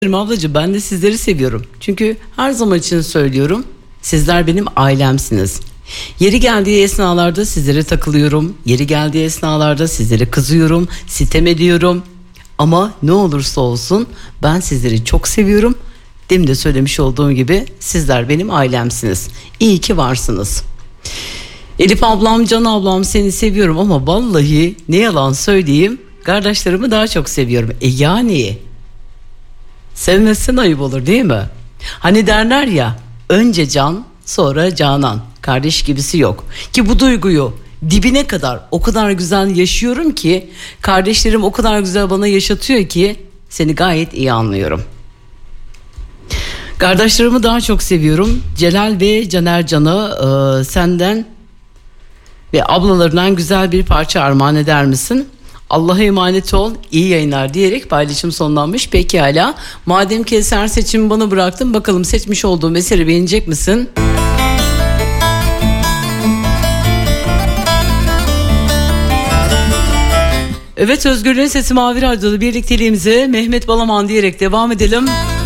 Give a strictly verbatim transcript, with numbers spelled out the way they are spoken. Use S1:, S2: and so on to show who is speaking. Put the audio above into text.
S1: Ablacığım, ben de sizleri seviyorum. Çünkü her zaman için söylüyorum. Sizler benim ailemsiniz. Yeri geldiği esnalarda sizlere takılıyorum. Yeri geldiği esnalarda sizlere kızıyorum, sitem ediyorum. Ama ne olursa olsun ben sizleri çok seviyorum. Demin de söylemiş olduğum gibi sizler benim ailemsiniz. İyi ki varsınız. Elif ablam, Can ablam, seni seviyorum ama vallahi ne yalan söyleyeyim, kardeşlerimi daha çok seviyorum. E yani sevmezsen ayıp olur değil mi? Hani derler ya, önce can sonra canan, kardeş gibisi yok. Ki bu duyguyu dibine kadar o kadar güzel yaşıyorum ki, kardeşlerim o kadar güzel bana yaşatıyor ki seni gayet iyi anlıyorum. Kardeşlerimi daha çok seviyorum. Celal ve Caner Can'a e, senden ve ablalarından güzel bir parça armağan eder misin? Allah'a emanet ol, iyi yayınlar diyerek paylaşım sonlanmış. Pekala, madem ki eser seçimi bana bıraktın, bakalım seçmiş olduğum eseri beğenecek misin? Evet, Özgürlüğün Sesi Mavi Radyo'da birlikteliğimize Mehmet Balaman diyerek devam edelim.